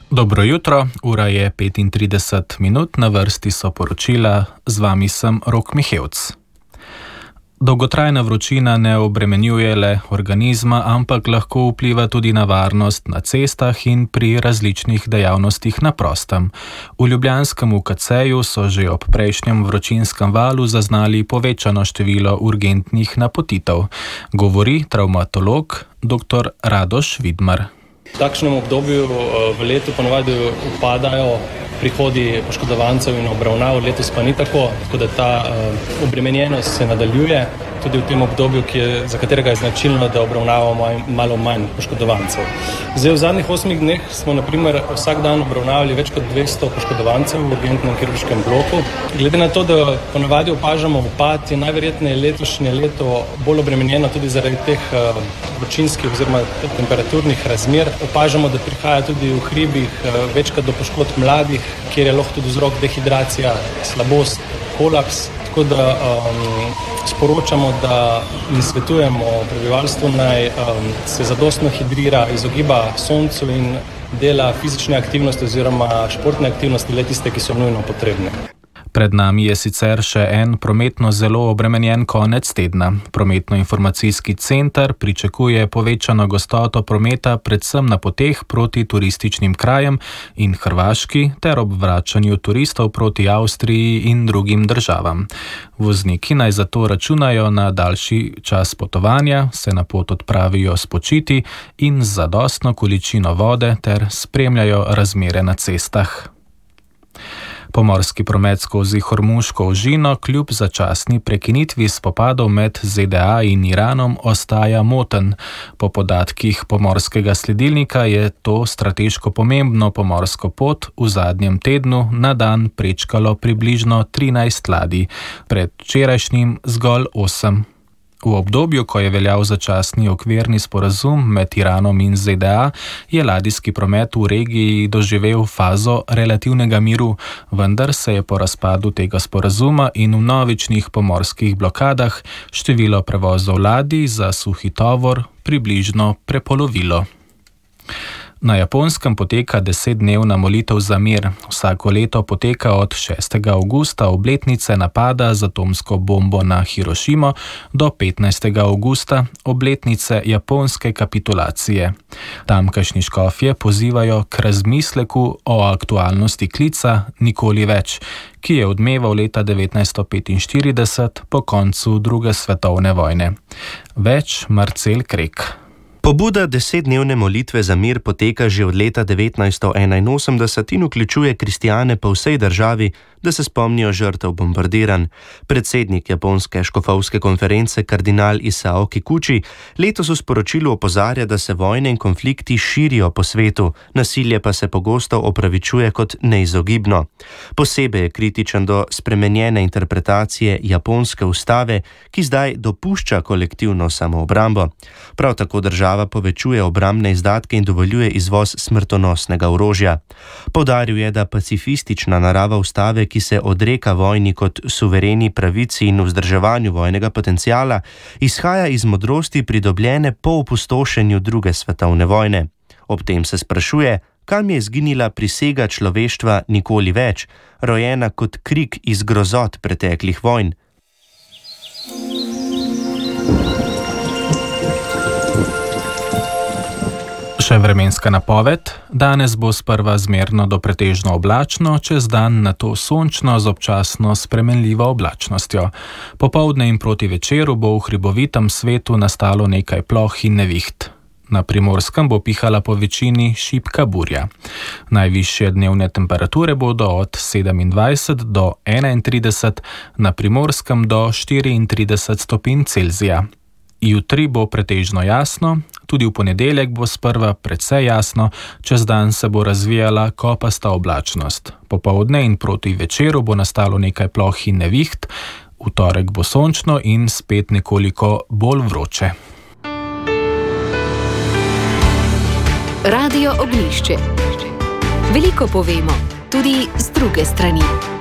Dobro jutro, ura je 35 minut, na vrsti so poročila, z vami sem Rok Mihevc. Dolgotrajna vročina ne obremenjuje le organizma, ampak lahko vpliva tudi na varnost na cestah in pri različnih dejavnostih na prostem. V ljubljanskem UKC-ju so že ob prejšnjem vročinskem valu zaznali povečano število urgentnih napotitev, govori travmatolog dr. Radoš Vidmar. V takšnem obdobju v letu ponovadi upadajo prihodi poškodovancev in obravnav, letos pa ni tako da ta obremenjenost se nadaljuje tudi v tem obdobju, za katerega je značilno, da obravnavamo malo manj poškodovancev. Zdaj v zadnjih 8 dneh smo na primer vsak dan obravnavali več kot 200 poškodovancev v urgentnem kirurškem bloku. Glede na to, da ponovadi opažamo upad, je najverjetneje letošnje leto bolj obremenjeno tudi zaradi teh vročinskih oziroma temperaturnih razmer. Opažamo, da prihaja tudi v hribih večkrat do poškodb mladih, kjer je lahko tudi vzrok dehidracija, slabost, kolaps. Tako da sporočamo, da in svetujemo prebivalstvu naj se zadostno hidrira, izogiba soncu in dela fizične aktivnosti oziroma športne aktivnosti, le tiste, ki so nujno potrebne. Pred nami je sicer še en prometno zelo obremenjen konec tedna. Prometno-informacijski center pričakuje povečano gostoto prometa predvsem na poteh proti turističnim krajem in Hrvaški ter ob vračanju turistov proti Avstriji in drugim državam. Vozniki naj zato računajo na daljši čas potovanja, se na pot odpravijo spočiti in z zadostno količino vode ter spremljajo razmere na cestah. Pomorski promet skozi Hormuško ožino kljub začasni prekinitvi spopadov med ZDA in Iranom ostaja moten. Po podatkih pomorskega sledilnika je to strateško pomembno pomorsko pot v zadnjem tednu na dan prečkalo približno 13 ladij, pred včerajšnjim zgolj 8. V obdobju, ko je veljal začasni okvirni sporazum med Iranom in ZDA, je ladijski promet v regiji doživel fazo relativnega miru, vendar se je po razpadu tega sporazuma in vnovičnih pomorskih blokadah število prevozov ladij za suhi tovor približno prepolovilo. Na Japonskem poteka 10-dnevna molitev za mir. Vsako leto poteka od 6. avgusta, obletnice napada z atomsko bombo na Hirošimo, do 15. avgusta, obletnice japonske kapitulacije. Tamkajšnji škofje pozivajo k razmisleku o aktualnosti klica Nikoli več, ki je odmeval leta 1945 po koncu druge svetovne vojne. Več Marcel Krek. Pobuda 10-dnevne molitve za mir poteka že od leta 1981 in vključuje kristjane po vsej državi, da se spomnijo žrtev bombardiranj. Predsednik japonske škofovske konference kardinal Isao Kikuchi letos v sporočilu opozarja, da se vojne in konflikti širijo po svetu, nasilje pa se pogosto opravičuje kot neizogibno. Posebej je kritičen do spremenjene interpretacije japonske ustave, ki zdaj dopušča kolektivno samoobrambo. Prav tako država povečuje obrambne izdatke in dovoljuje izvoz smrtonosnega orožja. Poudaril je, da pacifistična narava ustave, ki se odreka vojni kot suvereni pravici in vzdrževanju vojnega potenciala, izhaja iz modrosti pridobljene po opustošenju druge svetovne vojne. Ob tem se sprašuje, kam je izginila prisega človeštva nikoli več, rojena kot krik iz grozot preteklih vojn. Še vremenska napoved. Danes bo sprva zmerno do pretežno oblačno, čez dan nato sončno z občasno spremenljivo oblačnostjo. Popoldne in proti večeru bo v hribovitem svetu nastalo nekaj ploh in neviht. Na Primorskem bo pihala po večini šibka burja. Najvišje dnevne temperature bodo od 27 do 31, na Primorskem do 34 stopinj Celzija. Jutri bo pretežno jasno, tudi v ponedeljek bo sprva precej jasno, čez dan se bo razvijala kopasta oblačnost. Popoldne in proti večeru bo nastalo nekaj ploh in neviht, v torek bo sončno in spet nekoliko bolj vroče. Radio Ognjišče. Veliko povemo, tudi z druge strani.